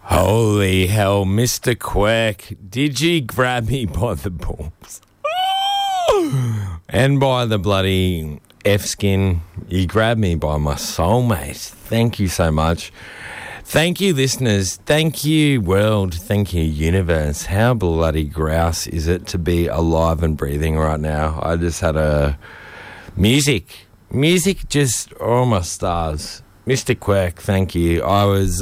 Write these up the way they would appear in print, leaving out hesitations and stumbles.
Holy hell, Mr. Quirk, did you grab me by the balls? And by the bloody F-skin, you grabbed me by my soulmate. Thank you so much. Thank you, listeners. Thank you, world. Thank you, universe. How bloody grouse is it to be alive and breathing right now? I just had a... Music just... Oh, my stars. Mr. Quirk, thank you. I was...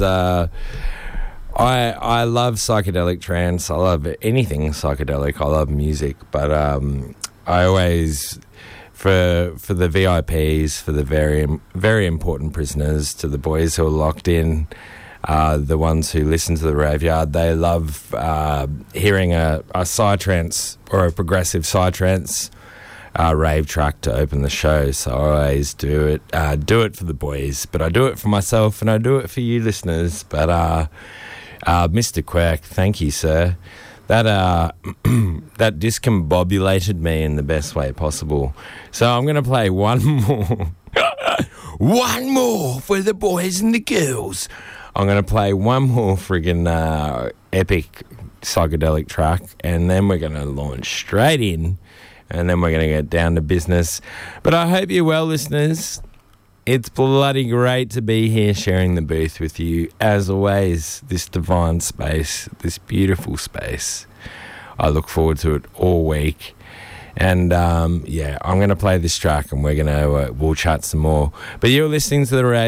I love psychedelic trance. I love anything psychedelic. I love music. But I always... For the VIPs, for the very, very important prisoners, to the boys who are locked in, the ones who listen to the Raveyard, they love hearing a psytrance or a progressive psytrance rave track to open the show. So I always do it for the boys, but I do it for myself and I do it for you listeners. But Mr. Quirk, thank you, sir. That that discombobulated me in the best way possible. So I'm going to play one more. One more for the boys and the girls. I'm going to play one more friggin' epic psychedelic track, and then we're going to launch straight in, and then we're going to get down to business. But I hope you're well, listeners. It's bloody great to be here sharing the booth with you. As always, this divine space, this beautiful space. I look forward to it all week. And, yeah, I'm going to play this track and we'll chat some more. But you're listening to the radio.